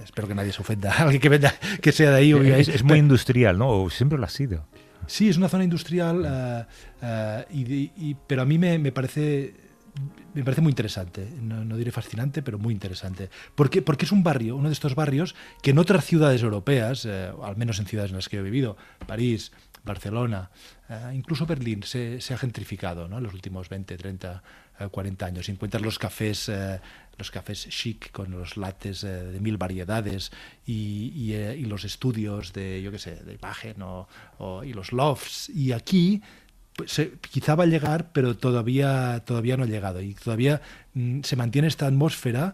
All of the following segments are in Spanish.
espero que nadie se ofenda, alguien que sea de ahí o viva ahí. Es muy industrial, ¿no? O siempre lo ha sido. Sí, es una zona industrial, pero a mí me parece muy interesante. No diré fascinante, pero muy interesante. Porque es un barrio, uno de estos barrios que en otras ciudades europeas, al menos en ciudades en las que yo he vivido, París, Barcelona, incluso Berlín, se ha gentrificado, ¿no? En los últimos 20, 30, 40 años. Encuentras los cafés chic con los lattes de 1000 variedades y los estudios de, yo qué sé, de imagen y los lofts. Y aquí pues, quizá va a llegar, pero todavía no ha llegado. Y todavía se mantiene esta atmósfera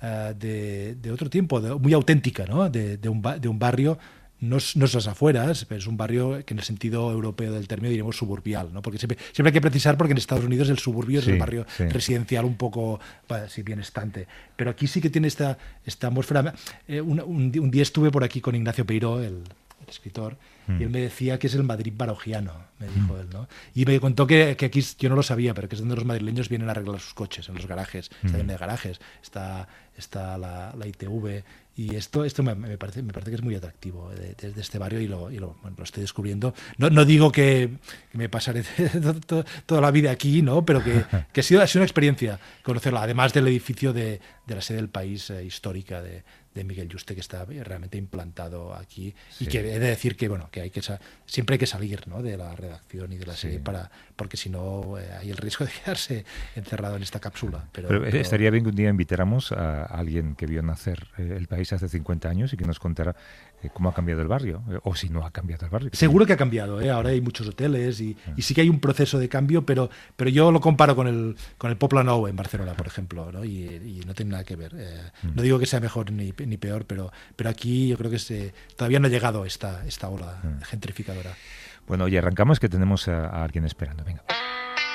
de otro tiempo, muy auténtica, ¿no? De un barrio. No es las afueras, pero es un barrio que en el sentido europeo del término diríamos suburbial, ¿no? Porque siempre hay que precisar, porque en Estados Unidos el suburbio es el barrio residencial un poco, si bien estante. Pero aquí sí que tiene esta atmósfera. Un día estuve por aquí con Ignacio Peiró, el escritor, y él me decía que es el Madrid barogiano, me dijo él, ¿no? Y me contó que aquí, yo no lo sabía, pero que es donde los madrileños vienen a arreglar sus coches, en los garajes. Está lleno de garajes, está la ITV, y esto me parece que es muy atractivo de este barrio y lo estoy descubriendo. No digo que me pasaré toda la vida aquí, ¿no? Pero que ha sido una experiencia conocerla, además del edificio de la sede del país histórica de Miguel Yuste, que está realmente implantado aquí, y que he de decir que siempre hay que salir, ¿no? De la redacción y de la serie porque si no hay el riesgo de quedarse encerrado en esta cápsula. Pero estaría bien que un día invitáramos a alguien que vio nacer el país hace 50 años y que nos contara cómo ha cambiado el barrio, o si no ha cambiado el barrio. Seguro que ha cambiado, ahora hay muchos hoteles y sí que hay un proceso de cambio, pero yo lo comparo con el Poble Nou en Barcelona, por ejemplo, ¿no? Y no tiene nada que ver. No digo que sea mejor ni peor, pero aquí yo creo que todavía no ha llegado esta ola gentrificadora. Bueno, oye, arrancamos, que tenemos a alguien esperando. Venga.